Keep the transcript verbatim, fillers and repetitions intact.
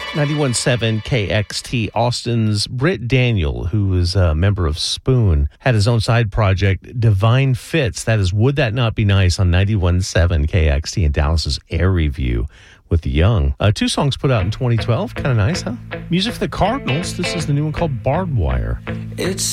ninety-one point seven K X T. Austin's Britt Daniel, who is a member of Spoon, had his own side project, Divine Fits. That is Would That Not Be Nice on ninety-one point seven K X T and Dallas's Air Review with the Young. Uh, two songs put out in twenty twelve. Kind of nice, huh? Music for the Cardinals. This is the new one called Barbed Wire. It's